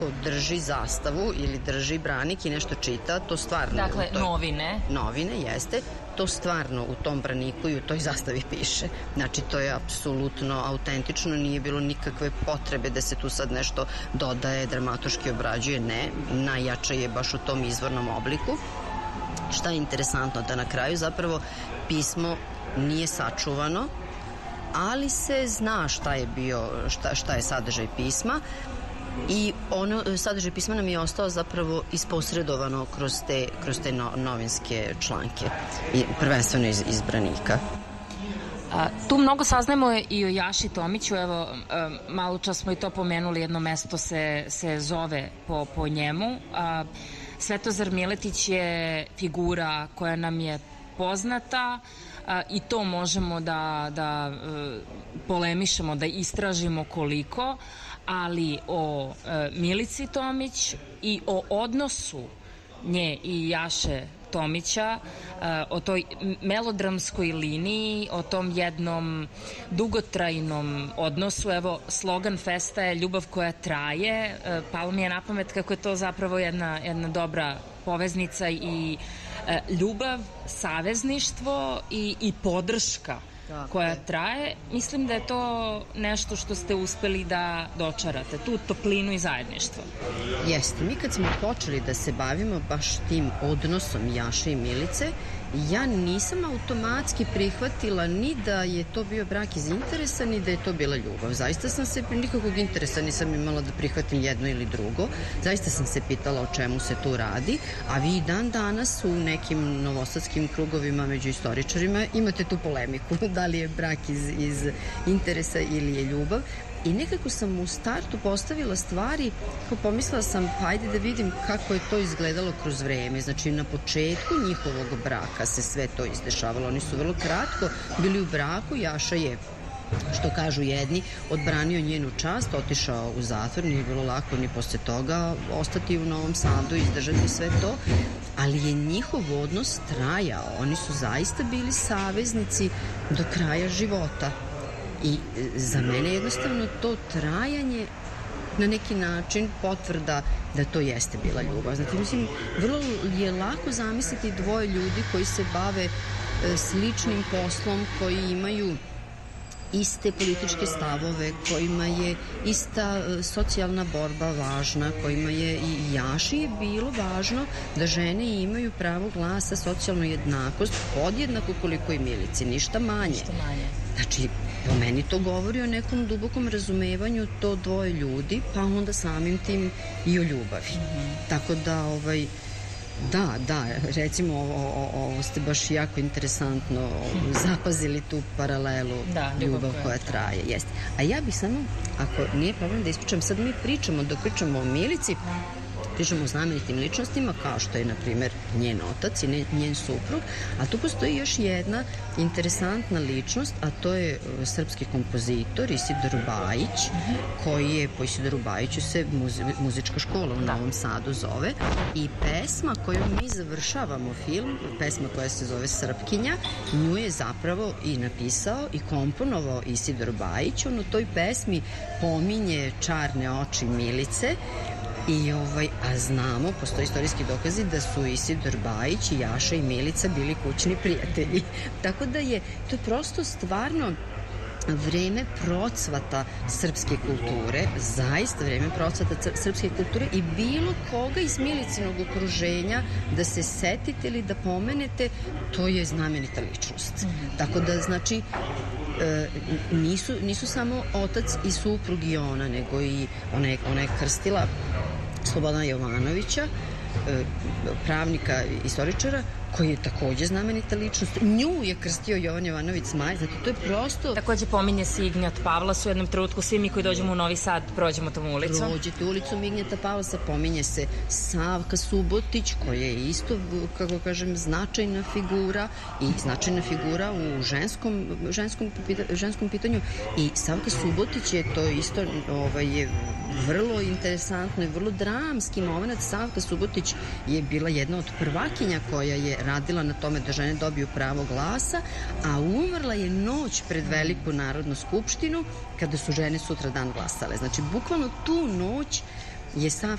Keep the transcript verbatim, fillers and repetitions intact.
drži zastavu ili drži branik i nešto čita, to stvarno... Dakle, toj, novine. Novine, jeste. To stvarno u tom braniku i u toj zastavi piše. Znači, to je apsolutno autentično, nije bilo nikakve potrebe da se tu sad nešto dodaje, dramatoški obrađuje, ne. Najjače je baš u tom izvornom obliku. Šta je interesantno, da na kraju zapravo pismo nije sačuvano, ali se zna šta je bio, šta, šta je sadržaj pisma i ono, sadržaj pisma nam je ostao zapravo isposredovano kroz te, kroz te no, novinske članke i prvenstveno iz, iz branika. A, tu mnogo saznajemo i o Jaši Tomiću, evo malo čas smo i to pomenuli, jedno mesto se, se zove po, po njemu. A, Svetozar Miletić je figura koja nam je poznata, a, i to možemo da, da e, polemišemo, da istražimo koliko, ali o e, Milici Tomić i o odnosu nje i Jaše Tomića, e, o toj melodramskoj liniji, o tom jednom dugotrajnom odnosu. Evo, slogan festa je ljubav koja traje. E, palo mi je na pamet kako je to zapravo jedna, jedna dobra poveznica i e, ljubav, savezništvo i, i podrška koja traje. Mislim da je to nešto što ste uspeli da dočarate, tu toplinu i zajedništvo. Jeste, mi kad smo počeli da se bavimo baš tim odnosom Jaše i Milice, ja nisam automatski prihvatila ni da je to bio brak iz interesa, ni da je to bila ljubav. Zaista sam se, nikakvog interesa nisam imala da prihvatim jedno ili drugo. Zaista sam se pitala o čemu se tu radi, a vi dan danas u nekim novosadskim krugovima među istoričarima imate tu polemiku, da li je brak iz, iz interesa ili je ljubav. I nekako sam u startu postavila stvari, kao pomislila sam, pa ajde da vidim kako je to izgledalo kroz vreme. Znači, na početku njihovog braka se sve to izdešavalo. Oni su vrlo kratko bili u braku, Jaša je, što kažu jedni, odbranio njenu čast, otišao u zatvor, nije bilo lako ni posle toga ostati u Novom Sadu, izdržati sve to, ali je njihov odnos trajao. Oni su zaista bili saveznici do kraja života. I za mene jednostavno to trajanje na neki način potvrda da to jeste bila ljubav. Znači, mislim, vrlo je lako zamisliti dvoje ljudi koji se bave sličnim poslom, koji imaju iste političke stavove, kojima je ista socijalna borba važna, kojima je i Jaši je bilo važno da žene imaju pravo glasa, socijalnu jednakost, podjednako koliko i Milici, ništa manje. Ništa manje. Znači, po meni to govori o nekom dubokom razumevanju to dvoje ljudi, pa onda samim tim i o ljubavi. Mm-hmm. Tako da, ovaj, da, da, recimo ovo, ovo ste baš jako interesantno zapazili tu paralelu, da, ljubav koja traje. Jeste. A ja bih samo, ako nije problem da ispričam, sad mi pričamo, dok pričamo o Milici, pričamo o znamenitim ličnostima, kao što je, na primjer, njen otac i ne, njen suprug, a tu postoji još jedna interesantna ličnost, a to je srpski kompozitor Isidor Bajić, koji je, po Isidoru Bajiću se muzi, muzička škola u Novom Sadu zove, i pesma koju mi završavamo film, pesma koja se zove Srpkinja, nju je zapravo i napisao i komponovao Isidor Bajić. On u toj pesmi pominje čarne oči Milice. I ovaj, a znamo, postoje istorijski dokazi da su Isidor Bajić i Jaša i Milica bili kućni prijatelji. Tako da je to prosto stvarno vreme procvata srpske kulture, zaista vreme procvata srpske kulture, i bilo koga iz Milicinog okruženja da se setite ili da pomenete, to je znamenita ličnost. Mm-hmm. Tako da, znači, e, nisu, nisu samo otac i suprug i ona, nego i ona je, ona je krstila Slobodana Jovanovića, pravnika i istoričara, koji je takođe znamenita ličnost. Nju je krstio Jovan Jovanović Zmaj, zato to je prosto... Takođe pominje se Ignjat Pavlas u jednom trenutku, svi mi koji dođemo u Novi Sad prođemo tom ulicom. Prođete ulicom Ignjata Pavlasa, pominje se Savka Subotić, koja je isto, kako kažem, značajna figura i značajna figura u ženskom, ženskom, ženskom pitanju, i Savka Subotić je to isto, ovaj, je vrlo interesantno i vrlo dramski moment. Savka Subotić je bila jedna od prvakinja koja je radila na tome da žene dobiju pravo glasa, a umrla je noć pred Veliku Narodnu skupštinu, kada su žene sutra dan glasale. Znači, bukvalno tu noć je Savka